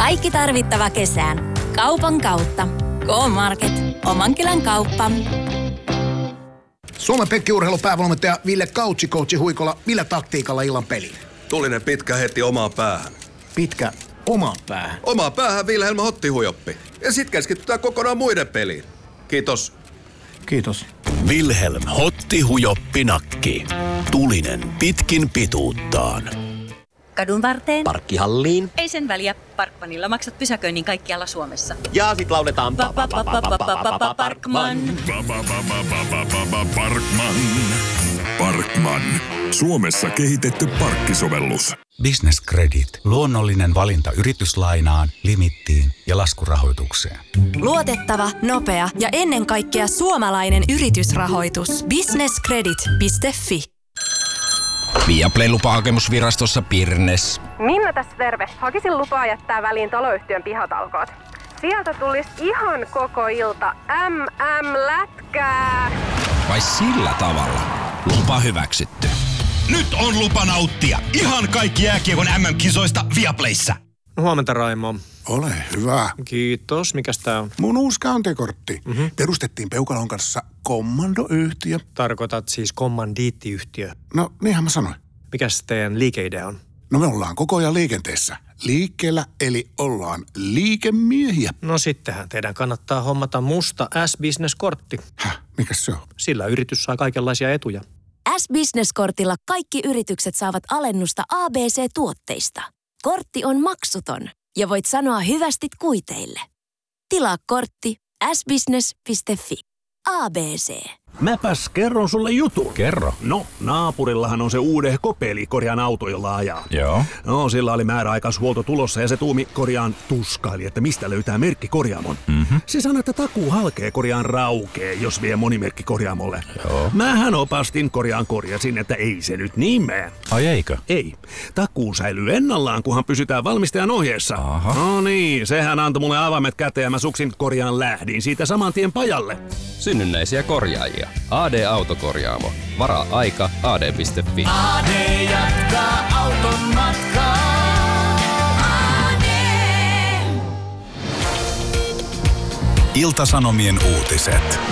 Kaikki tarvittava kesään. Kaupan kautta. K-Market. Oman kylän kauppa. Suomen Pekki-urheilupäävalmentaja Ville Coachi Huikola, millä taktiikalla illan peliin? Tulinen pitkä heti omaan päähän. Pitkä omaan päähän? Omaan päähän Wilhelm Hottihujoppi. Ja sit keskitytään kokonaan muiden peliin. Kiitos. Kiitos. Wilhelm Hottihujoppi nakki. Tulinen pitkin pituuttaan. Kadun varteen. Parkkihalliin. Ei sen väliä. Parkmanilla maksat pysäköinnin kaikkialla Suomessa. Ja sit lauletaan Parkman. Parkman. Parkman. Suomessa kehitetty parkkisovellus. Business Credit. Luonnollinen valinta yrityslainaan, limittiin ja laskurahoitukseen. Luotettava, nopea ja ennen kaikkea suomalainen yritysrahoitus. Businesscredit.fi. Viaplay-lupahakemusvirastossa Pirnes. Minna tässä terve. Hakisin lupaa jättää väliin taloyhtiön pihatalkoot. Sieltä tulisi ihan koko ilta lätkää. Vai sillä tavalla? Lupa hyväksytty. Nyt on lupa nauttia ihan kaikki jääkiekon MM-kisoista Viaplayssä. Huomenta, Raimo. Ole hyvä. Kiitos. Mikäs tää on? Mun uusi käyntikortti. Perustettiin Peukalon kanssa kommandoyhtiö. Tarkoitat siis kommandiittiyhtiö. No, niinhän mä sanoin. Mikäs teidän liikeidea on? No me ollaan koko ajan liikenteessä. Liikkeellä, eli ollaan liikemiehiä. No sittenhän teidän kannattaa hommata musta S-Business-kortti. Mikäs se on? Sillä yritys saa kaikenlaisia etuja. S-Business-kortilla kaikki yritykset saavat alennusta ABC-tuotteista. Kortti on maksuton ja voit sanoa hyvästit kuiteille. Tilaa kortti sbusiness.fi. ABC. Mäpäs kerron sulle jutun. Kerro. No, naapurillahan on se uudehko peli, korjaan auto, jolla ajaa. Joo. No, sillä oli määräaikaishuolto tulossa ja se tuumi korjaan tuskaili, että mistä löytää merkki korjaamon. Se sanoi, että takuu halkee korjaan raukee, jos vie monimerkki korjaamolle. Joo. Mähän opastin korjasin, että ei se nyt niin mene. Ai eikö? Ei. Takuu säilyy ennallaan, kunhan pysytään valmistajan ohjeessa. Aha. No niin, sehän antoi mulle avaimet käteen ja mä suksin korjaan lähdin siitä saman tien pajalle. Synnynnäisiä korjaajia. AD Autokorjaamo. Varaa aika ad.fi. AD jatkaa auton matkaa. AD. Ilta-Sanomien uutiset.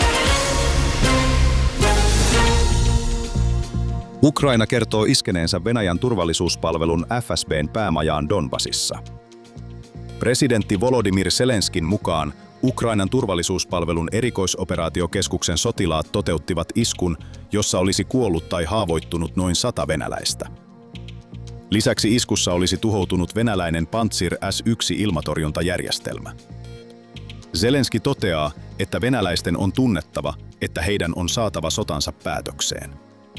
Ukraina kertoo iskeneensä Venäjän turvallisuuspalvelun FSB:n päämajaan Donbasissa. Presidentti Volodymyr Zelenskin mukaan Ukrainan turvallisuuspalvelun erikoisoperaatiokeskuksen sotilaat toteuttivat iskun, jossa olisi kuollut tai haavoittunut noin 100 venäläistä. Lisäksi iskussa olisi tuhoutunut venäläinen Pantsir S1-ilmatorjuntajärjestelmä. Zelenski toteaa, että venäläisten on tunnettava, että heidän on saatava sotansa päätökseen.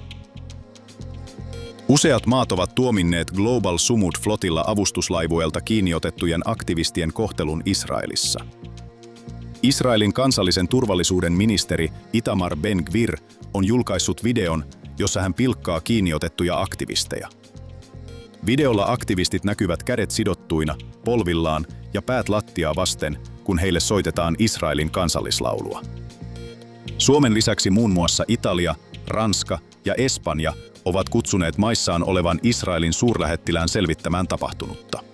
Useat maat ovat tuominneet Global Sumud-flotilla avustuslaivueelta kiinniotettujen aktivistien kohtelun Israelissa. Israelin kansallisen turvallisuuden ministeri Itamar Ben-Gvir on julkaissut videon, jossa hän pilkkaa kiinniotettuja aktivisteja. Videolla aktivistit näkyvät kädet sidottuina, polvillaan ja päät lattiaa vasten, kun heille soitetaan Israelin kansallislaulua. Suomen lisäksi muun muassa Italia, Ranska ja Espanja ovat kutsuneet maissaan olevan Israelin suurlähettilään selvittämään tapahtunutta.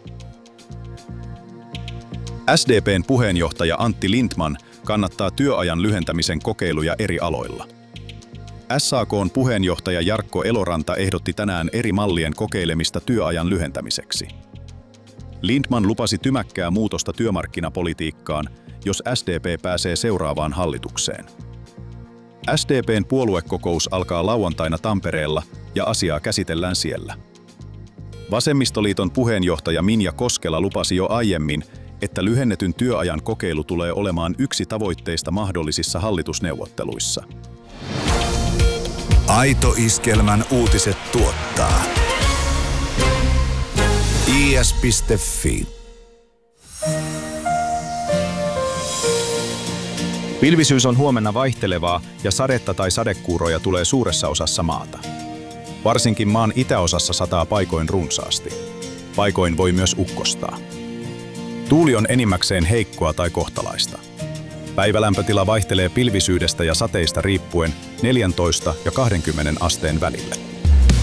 SDP:n puheenjohtaja Antti Lindtman kannattaa työajan lyhentämisen kokeiluja eri aloilla. SAK:n puheenjohtaja Jarkko Eloranta ehdotti tänään eri mallien kokeilemista työajan lyhentämiseksi. Lindtman lupasi tymäkkää muutosta työmarkkinapolitiikkaan, jos SDP pääsee seuraavaan hallitukseen. SDP:n puoluekokous alkaa lauantaina Tampereella ja asiaa käsitellään siellä. Vasemmistoliiton puheenjohtaja Minja Koskela lupasi jo aiemmin, että lyhennetyn työajan kokeilu tulee olemaan yksi tavoitteista mahdollisissa hallitusneuvotteluissa. Aito Iskelmän uutiset tuottaa is.fi. Pilvisyys on huomenna vaihtelevaa ja sadetta tai sadekuuroja tulee suuressa osassa maata. Varsinkin maan itäosassa sataa paikoin runsaasti. Paikoin voi myös ukkostaa. Tuuli on enimmäkseen heikkoa tai kohtalaista. Päivälämpötila vaihtelee pilvisyydestä ja sateista riippuen 14 ja 20 asteen välillä.